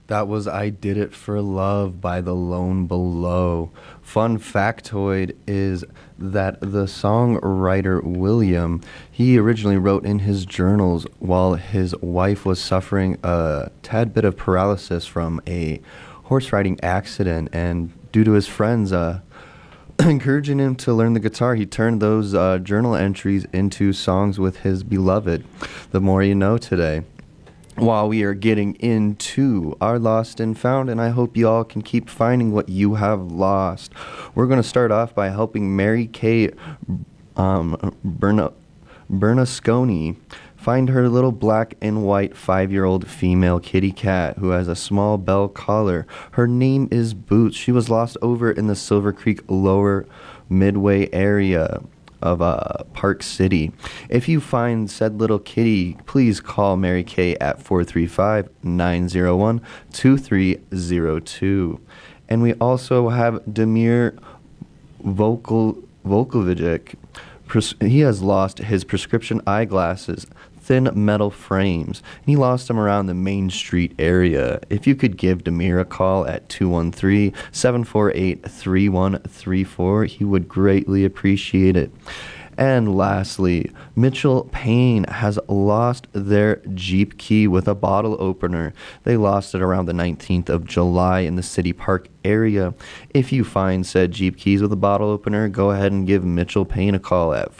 That was I Did It for Love by The Lone Below. Fun factoid is that the songwriter William, he originally wrote in his journals while his wife was suffering a tad bit of paralysis from a horse riding accident, and due to his friends encouraging him to learn the guitar, he turned those journal entries into songs with his beloved, The More You Know Today. While we are getting into our lost and found, and I hope you all can keep finding what you have lost, we're going to start off by helping Mary Kay Bernasconi find her little black and white 5-year-old female kitty cat who has a small bell collar. Her name is Boots. She was lost over in the Silver Creek Lower Midway area of Park City. If you find said little kitty, please call Mary Kay at 435-901-2302. And we also have Damir Volkovic. He has lost his prescription eyeglasses, thin metal frames. He lost them around the Main Street area. If you could give Damir a call at 213-748-3134, he would greatly appreciate it. And lastly, Mitchell Payne has lost their Jeep key with a bottle opener. They lost it around the 19th of July in the City Park area. If you find said Jeep keys with a bottle opener, go ahead and give Mitchell Payne a call at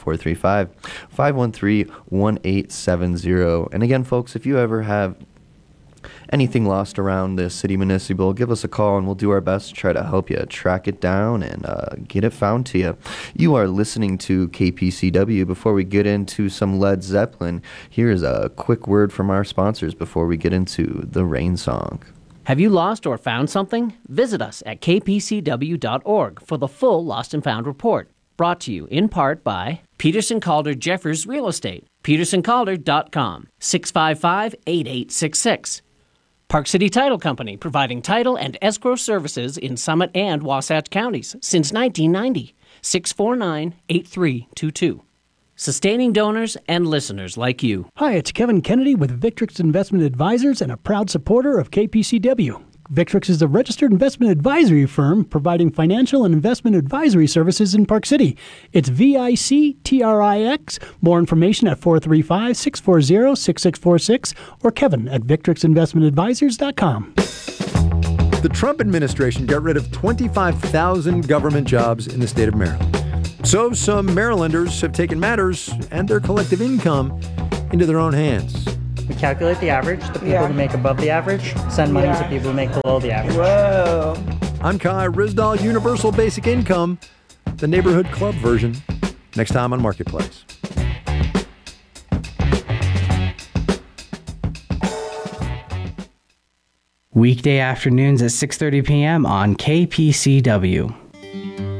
435-513-1870. And again, folks, if you ever have anything lost around the City Municipal, give us a call and we'll do our best to try to help you track it down and get it found to you. You are listening to KPCW. Before we get into some Led Zeppelin, here's a quick word from our sponsors before we get into the Rain Song. Have you lost or found something? Visit us at kpcw.org for the full Lost and Found report. Brought to you in part by Peterson Calder Jeffers Real Estate, petersоncalder.com, 655-8866. Park City Title Company, providing title and escrow services in Summit and Wasatch counties since 1990. 649-8322. Sustaining donors and listeners like you. Hi, it's Kevin Kennedy with Victrix Investment Advisors and a proud supporter of KPCW. Victrix is a registered investment advisory firm providing financial and investment advisory services in Park City. It's VICTRIX. More information at 435-640-6646 or Kevin at VictrixInvestmentAdvisors.com. The Trump administration got rid of 25,000 government jobs in the state of Maryland. So some Marylanders have taken matters and their collective income into their own hands. We calculate the average, the people who make above the average, send money to people who make below the average. Whoa. I'm Kai Rizdal, Universal Basic Income, the neighborhood club version, next time on Marketplace. Weekday afternoons at 6:30 p.m. on KPCW.